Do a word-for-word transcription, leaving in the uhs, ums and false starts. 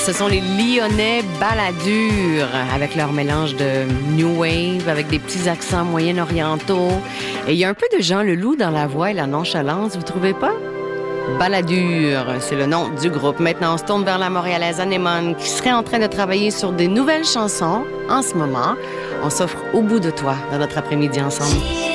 ce sont les Lyonnais Balladur, avec leur mélange de new wave, avec des petits accents moyen-orientaux. Et il y a un peu de Jean Leloup dans la voix et la nonchalance, vous trouvez pas? Balladur, c'est le nom du groupe. Maintenant, on se tourne vers la Montréalaise Anémone, qui serait en train de travailler sur des nouvelles chansons en ce moment. On s'offre Au bout de toi dans notre après-midi ensemble.